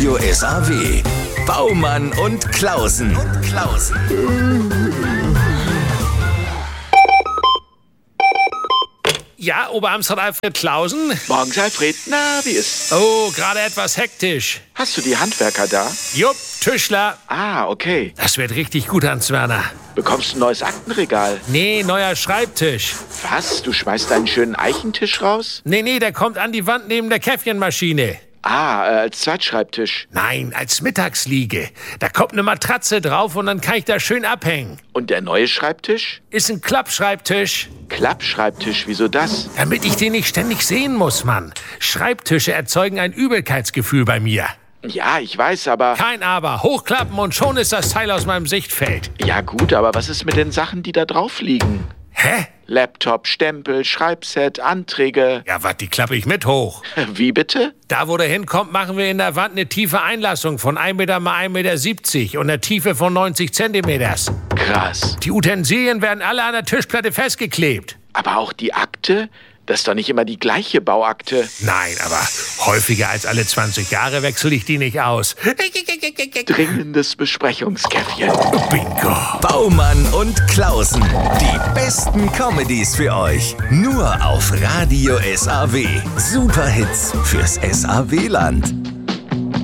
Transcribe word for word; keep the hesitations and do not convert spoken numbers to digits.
Radio S A W. Baumann und Klausen. Und Klausen. Ja, Oberamtsrat Alfred Klausen? Morgens, Alfred. Na, wie ist? Oh, gerade etwas hektisch. Hast du die Handwerker da? Jupp, Tischler. Ah, okay. Das wird richtig gut, Hans-Werner. Bekommst du ein neues Aktenregal? Nee, neuer Schreibtisch. Was? Du schmeißt deinen schönen Eichentisch raus? Nee, nee, der kommt an die Wand neben der Käffchenmaschine. Ah, äh, als Zweitschreibtisch. Nein, als Mittagsliege. Da kommt eine Matratze drauf und dann kann ich da schön abhängen. Und der neue Schreibtisch? Ist ein Klappschreibtisch. Klappschreibtisch, wieso das? Damit ich den nicht ständig sehen muss, Mann. Schreibtische erzeugen ein Übelkeitsgefühl bei mir. Ja, ich weiß, aber... Kein Aber. Hochklappen und schon ist das Teil aus meinem Sichtfeld. Ja gut, aber was ist mit den Sachen, die da drauf liegen? Hä? Laptop, Stempel, Schreibset, Anträge. Ja, was, die klappe ich mit hoch. Wie bitte? Da, wo der hinkommt, machen wir in der Wand eine tiefe Einlassung von ein Meter mal ein Meter siebzig und eine Tiefe von neunzig Zentimeter. Krass. Die Utensilien werden alle an der Tischplatte festgeklebt. Aber auch die Akte? Das ist doch nicht immer die gleiche Bauakte. Nein, aber häufiger als alle zwanzig Jahre wechsle ich die nicht aus. Dringendes Besprechungskäffchen. Bingo. Baumann und Klausen. Die besten Comedies für euch. Nur auf Radio S A W. Superhits fürs S A W-Land.